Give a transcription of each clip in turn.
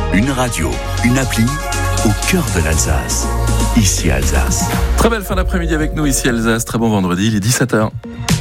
Une radio, une appli, au cœur de l'Alsace. Ici Alsace. Très belle fin d'après-midi avec nous ici Alsace. Très bon vendredi, il est 17h.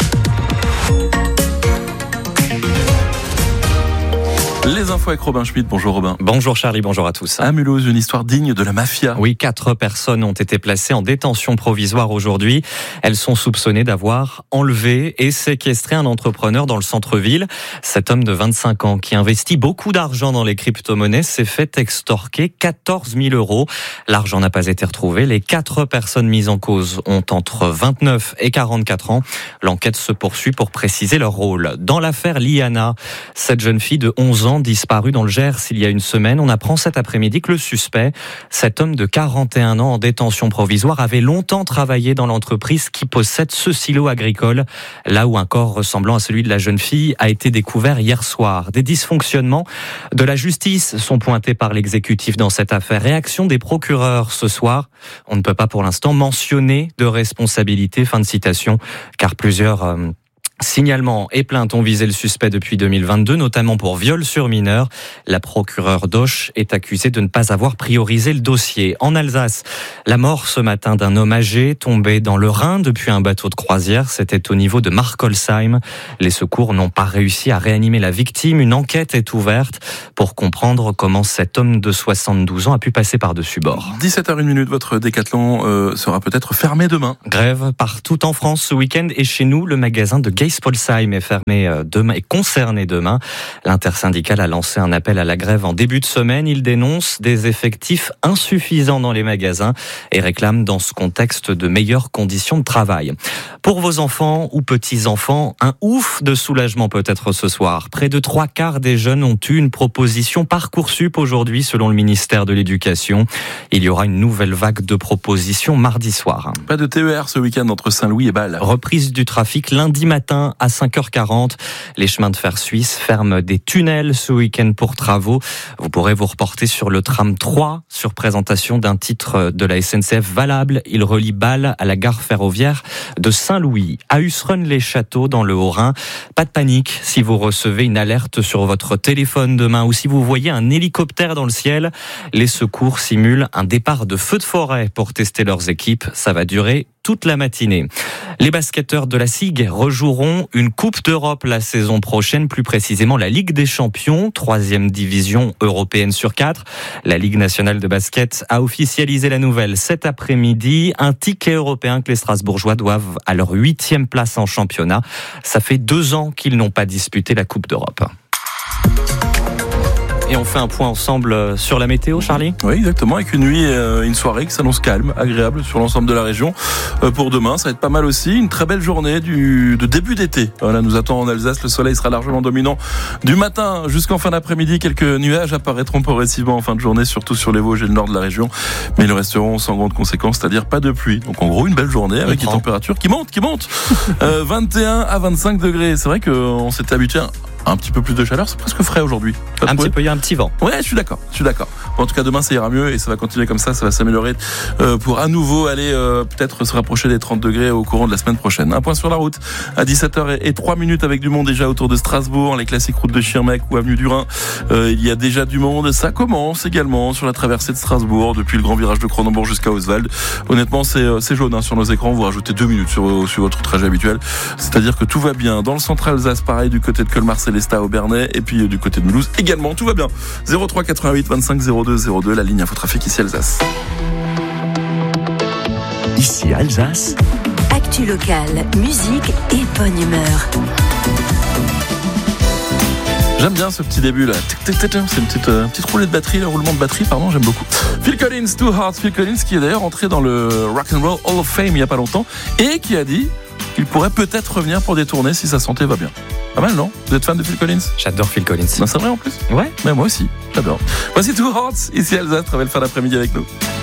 Les infos avec Robin Schmitt. Bonjour Robin. Bonjour Charlie, bonjour à tous. À Mulhouse, une histoire digne de la mafia. Oui, 4 personnes ont été placées en détention provisoire aujourd'hui. Elles sont soupçonnées d'avoir enlevé et séquestré un entrepreneur dans le centre-ville. Cet homme de 25 ans qui investit beaucoup d'argent dans les crypto-monnaies s'est fait extorquer 14 000 €. L'argent n'a pas été retrouvé. Les 4 personnes mises en cause ont entre 29 et 44 ans. L'enquête se poursuit pour préciser leur rôle. Dans l'affaire Liana, cette jeune fille de 11 ans disparu dans le Gers il y a une semaine. On apprend cet après-midi que le suspect, cet homme de 41 ans en détention provisoire, avait longtemps travaillé dans l'entreprise qui possède ce silo agricole, là où un corps ressemblant à celui de la jeune fille a été découvert hier soir. Des dysfonctionnements de la justice sont pointés par l'exécutif dans cette affaire. Réaction des procureurs ce soir. On ne peut pas pour l'instant mentionner de responsabilité, fin de citation, car plusieurs signalements et plaintes ont visé le suspect depuis 2022, notamment pour viol sur mineur. La procureure d'Auch est accusée de ne pas avoir priorisé le dossier. En Alsace, la mort ce matin d'un homme âgé tombé dans le Rhin depuis un bateau de croisière. C'était au niveau de Markolsheim. Les secours n'ont pas réussi à réanimer la victime. Une enquête est ouverte pour comprendre comment cet homme de 72 ans a pu passer par-dessus bord. 17h01, votre décathlon sera peut-être fermé demain. Grève partout en France ce week-end et chez nous, le magasin de Polsheim est fermé demain et concerné demain. L'intersyndicale a lancé un appel à la grève en début de semaine. Il dénonce des effectifs insuffisants dans les magasins et réclame dans ce contexte de meilleures conditions de travail. Pour vos enfants ou petits-enfants, un ouf de soulagement peut-être ce soir. Près de 3/4 des jeunes ont eu une proposition Parcoursup aujourd'hui selon le ministère de l'Éducation. Il y aura une nouvelle vague de propositions mardi soir. Pas de TER ce week-end entre Saint-Louis et Bâle. Reprise du trafic lundi matin à 5h40. Les chemins de fer suisses ferment des tunnels ce week-end pour travaux. Vous pourrez vous reporter sur le tram 3 sur présentation d'un titre de la SNCF valable. Il relie Bâle à la gare ferroviaire de Saint-Louis. À Husren-les-Châteaux dans le Haut-Rhin. Pas de panique si vous recevez une alerte sur votre téléphone demain ou si vous voyez un hélicoptère dans le ciel. Les secours simulent un départ de feu de forêt pour tester leurs équipes. Ça va durer toute la matinée. Les basketteurs de la SIG rejoueront une Coupe d'Europe la saison prochaine, plus précisément la Ligue des Champions, 3e division européenne sur 4. La Ligue nationale de basket a officialisé la nouvelle cet après-midi. Un ticket européen que les Strasbourgeois doivent à leur 8e place en championnat. Ça fait 2 ans qu'ils n'ont pas disputé la Coupe d'Europe. Et on fait un point ensemble sur la météo, Charlie ? Oui, exactement, avec une nuit et une soirée qui s'annonce calme, agréable sur l'ensemble de la région. Pour demain, ça va être pas mal aussi. Une très belle journée de début d'été. Voilà, nous attend en Alsace. Le soleil sera largement dominant du matin jusqu'en fin d'après-midi. Quelques nuages apparaîtront progressivement en fin de journée, surtout sur les Vosges et le nord de la région. Mais ils resteront sans grande conséquence, c'est-à-dire pas de pluie. Donc en gros, une belle journée avec des températures qui montent. 21 à 25 degrés. C'est vrai qu'on s'était habitué à un petit peu plus de chaleur, c'est presque frais aujourd'hui. Un petit peu, il y a un petit vent. Ouais, je suis d'accord. Bon, en tout cas, demain, ça ira mieux et ça va continuer comme ça va s'améliorer pour à nouveau aller peut-être se rapprocher des 30 degrés au courant de la semaine prochaine. Un point sur la route à 17h03 avec du monde déjà autour de Strasbourg, les classiques routes de Schirmeck ou avenue du Rhin. Il y a déjà du monde. Ça commence également sur la traversée de Strasbourg depuis le grand virage de Cronenbourg jusqu'à Oswald. Honnêtement, c'est jaune sur nos écrans. Vous rajoutez 2 minutes sur votre trajet habituel. C'est-à-dire que tout va bien. Dans le central Alsace, pareil, du côté de Colmar-Célestat au Bernay et puis du côté de Mulhouse également, tout va bien. 03 88 25 02 02, la ligne Infotrafic ici Alsace. Ici Alsace. Actu locale, musique et bonne humeur. J'aime bien ce petit début là. C'est une petite roulée de batterie, le roulement de batterie, pardon, j'aime beaucoup. Phil Collins, Two Hearts, Phil Collins qui est d'ailleurs entré dans le Rock and Roll Hall of Fame il y a pas longtemps et qui a dit qu'il pourrait peut-être revenir pour des tournées si sa santé va bien. Pas mal, non ? Vous êtes fan de Phil Collins ? J'adore Phil Collins. Ben, c'est vrai en plus ? Ouais. Mais moi aussi, j'adore. Voici Two Hearts, ici Alsace, très belle fin d'après-midi avec nous.